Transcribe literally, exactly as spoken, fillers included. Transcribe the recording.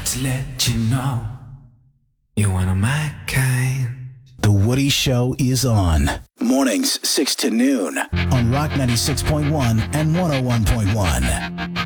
to let you know you're one of my kind. The Woody Show is on. Mornings, six to noon on Rock ninety-six point one and one oh one point one.